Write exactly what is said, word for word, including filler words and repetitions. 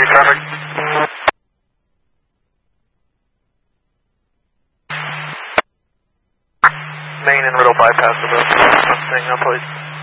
eighty traffic. Main and Riddle bypass of the Mustang now, please.